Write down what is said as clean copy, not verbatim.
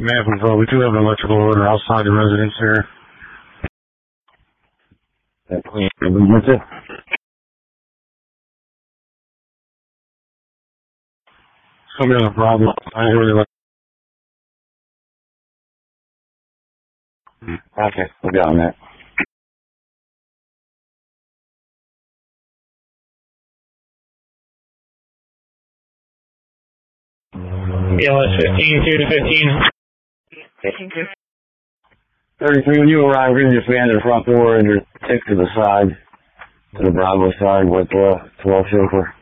map of, we do have an electrical order outside the residence here. That plan, what's it? Somebody on a problem. I didn't really like. Okay, we'll be on that. BLS 15-2 to 15. 15-2. 33, when you arrive, we're going to just be under the front door and you're take to the side, to the Bravo side with 12 chauffeur.